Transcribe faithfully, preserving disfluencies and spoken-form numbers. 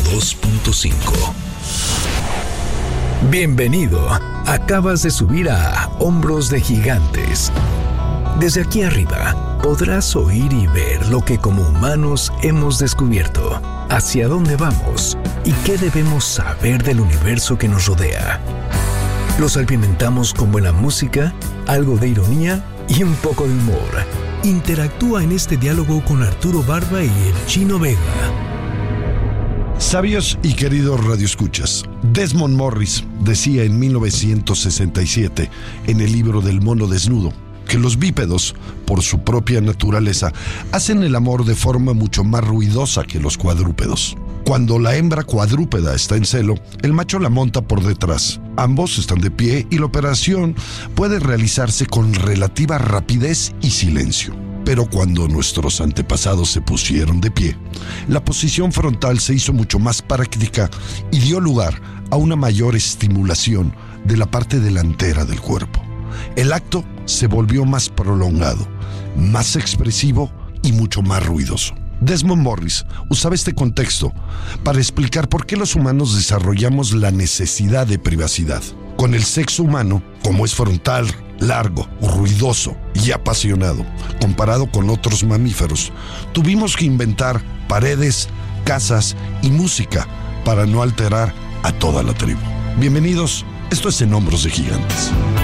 dos punto cinco. Bienvenido. Acabas de subir a Hombros de Gigantes. Desde aquí arriba podrás oír y ver lo que como humanos hemos descubierto, hacia dónde vamos y qué debemos saber del universo que nos rodea. Los alimentamos con buena música, algo de ironía y un poco de humor. Interactúa en este diálogo con Arturo Barba y el Chino Vega. Sabios y queridos radioescuchas, Desmond Morris decía en mil novecientos sesenta y siete en el libro del mono desnudo que los bípedos, por su propia naturaleza, hacen el amor de forma mucho más ruidosa que los cuadrúpedos. Cuando la hembra cuadrúpeda está en celo, el macho la monta por detrás. Ambos están de pie y la operación puede realizarse con relativa rapidez y silencio. Pero cuando nuestros antepasados se pusieron de pie, la posición frontal se hizo mucho más práctica y dio lugar a una mayor estimulación de la parte delantera del cuerpo. El acto se volvió más prolongado, más expresivo y mucho más ruidoso. Desmond Morris usaba este contexto para explicar por qué los humanos desarrollamos la necesidad de privacidad. Con el sexo humano, como es frontal, largo, ruidoso y apasionado, comparado con otros mamíferos, tuvimos que inventar paredes, casas y música para no alterar a toda la tribu. Bienvenidos, esto es En Hombros de Gigantes.